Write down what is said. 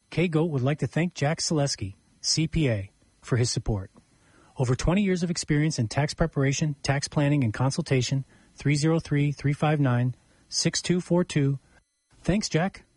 K-Goat would like to thank Jack Selesky, CPA, for his support. Over 20 years of experience in tax preparation, tax planning, and consultation. 303-359-6242. Thanks, Jack.